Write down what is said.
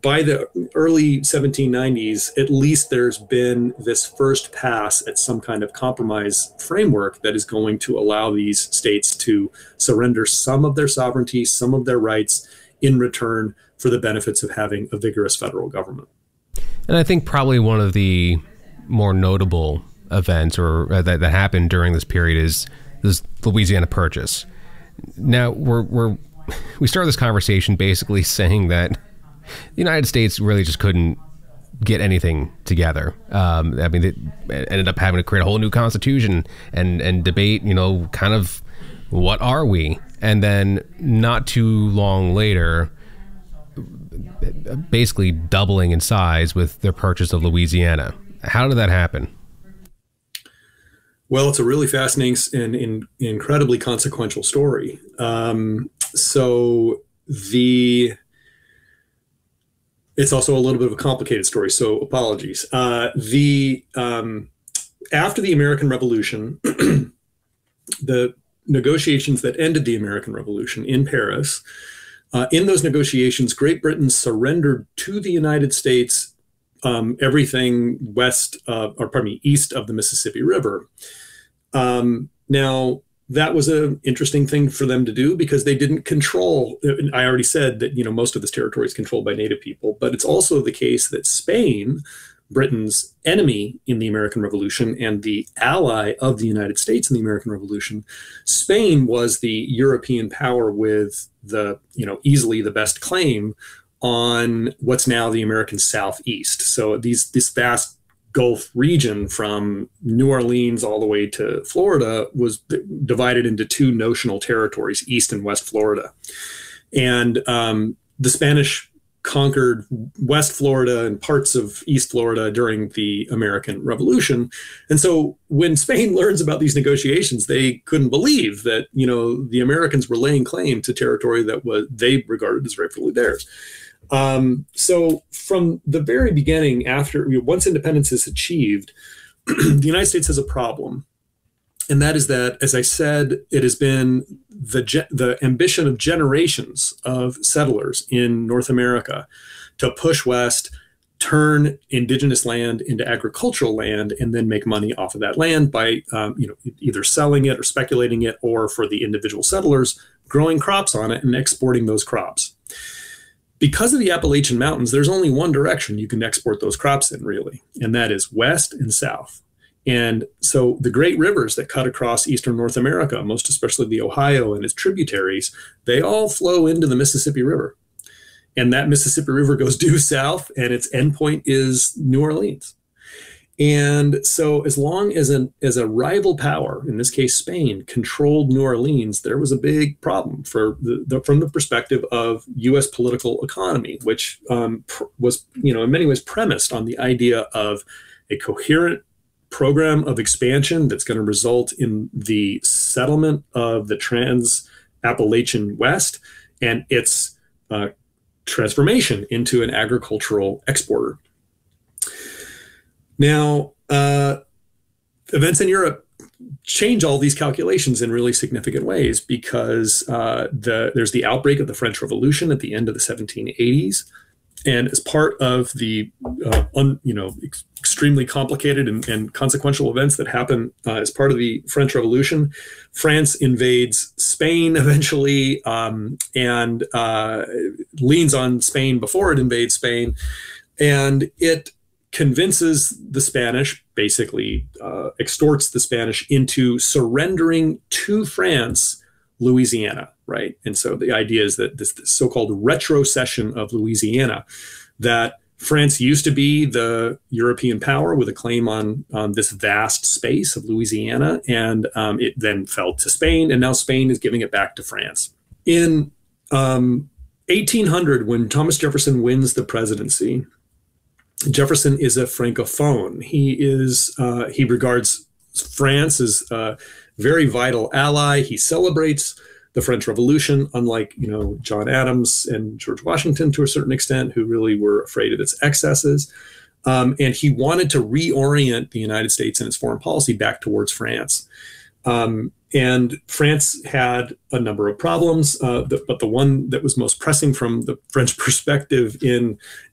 by the early 1790s, at least there's been this first pass at some kind of compromise framework that is going to allow these states to surrender some of their sovereignty, some of their rights in return for the benefits of having a vigorous federal government. And I think probably one of the more notable events or that happened during this period is this Louisiana Purchase. Now we started this conversation basically saying that the United States really just couldn't get anything together. I mean, they ended up having to create a whole new constitution and debate, kind of what are we? And then not too long later, basically doubling in size with their purchase of Louisiana. How did that happen? Well, it's a really fascinating and incredibly consequential story. It's also a little bit of a complicated story, so apologies. After the American Revolution, the negotiations that ended the American Revolution in Paris, in those negotiations, Great Britain surrendered to the United States everything east of the Mississippi River. Now, that was an interesting thing for them to do because they didn't control. I already said that, most of this territory is controlled by native people, but it's also the case that Spain, Britain's enemy in the American Revolution and the ally of the United States in the American Revolution, Spain was the European power with easily the best claim on what's now the American Southeast. So this vast Gulf region from New Orleans all the way to Florida was divided into two notional territories, East and West Florida. And the Spanish conquered West Florida and parts of East Florida during the American Revolution. And so when Spain learns about these negotiations, they couldn't believe that, the Americans were laying claim to territory that they regarded as rightfully theirs. So from the very beginning, once independence is achieved, the United States has a problem. And that is that, as I said, it has been the ambition of generations of settlers in North America to push west, turn indigenous land into agricultural land, and then make money off of that land by either selling it or speculating it, or for the individual settlers, growing crops on it and exporting those crops. Because of the Appalachian Mountains, there's only one direction you can export those crops in, really, and that is west and south. And so the great rivers that cut across eastern North America, most especially the Ohio and its tributaries, they all flow into the Mississippi River. And that Mississippi River goes due south, and its endpoint is New Orleans. And so as long as a rival power, in this case Spain, controlled New Orleans, there was a big problem from the perspective of U.S. political economy, which was, in many ways premised on the idea of a coherent program of expansion that's going to result in the settlement of the Trans-Appalachian West and its transformation into an agricultural exporter. Now, events in Europe change all these calculations in really significant ways because there's the outbreak of the French Revolution at the end of the 1780s. And as part of the extremely complicated and consequential events that happen as part of the French Revolution, France invades Spain eventually and leans on Spain before it invades Spain. And it convinces the Spanish, basically extorts the Spanish into surrendering to France Louisiana, right? And so the idea is that this so-called retrocession of Louisiana, that France used to be the European power with a claim on this vast space of Louisiana, and it then fell to Spain, and now Spain is giving it back to France. In 1800, when Thomas Jefferson wins the presidency, Jefferson is a Francophone. He regards France as a very vital ally. He celebrates the French Revolution, unlike John Adams and George Washington to a certain extent, who really were afraid of its excesses. And he wanted to reorient the United States and its foreign policy back towards France. And France had a number of problems, but the one that was most pressing from the French perspective in